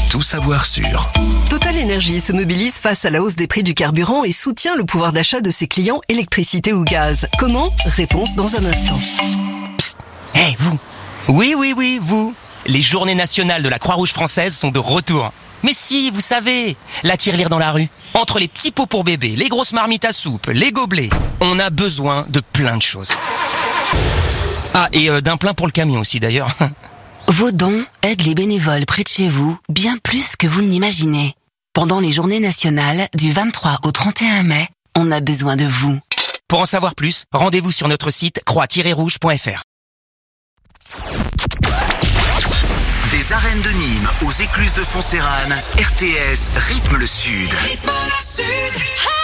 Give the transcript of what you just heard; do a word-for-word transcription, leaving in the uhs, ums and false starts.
tout savoir sur. Total Energy se mobilise face à la hausse des prix du carburant et soutient le pouvoir d'achat de ses clients électricité ou gaz. Comment ? Réponse dans un instant. Psst. Hé, hey, vous. Oui, oui, oui, vous. Les journées nationales de la Croix-Rouge française sont de retour. Mais si, vous savez, la tirelire dans la rue. Entre les petits pots pour bébé, les grosses marmites à soupe, les gobelets, on a besoin de plein de choses. Ah, et euh, d'un plein pour le camion aussi d'ailleurs. Vos dons aident les bénévoles près de chez vous bien plus que vous ne l'imaginez. Pendant les journées nationales du vingt-trois au trente et un mai, on a besoin de vous. Pour en savoir plus, rendez-vous sur notre site croix tiret rouge point f r. Des arènes de Nîmes aux écluses de Foncérane, R T S rythme le Sud. Rythme le Sud.